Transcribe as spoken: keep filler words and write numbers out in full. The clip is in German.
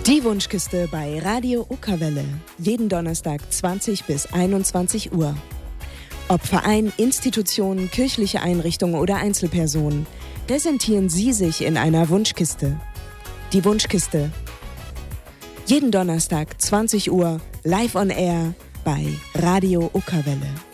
Die Wunschkiste bei Radio Okerwelle. Jeden Donnerstag zwanzig bis einundzwanzig Uhr. Ob Verein, Institution, kirchliche Einrichtung oder Einzelperson, präsentieren Sie sich in einer Wunschkiste. Die Wunschkiste. Jeden Donnerstag zwanzig Uhr live on air bei Radio Okerwelle.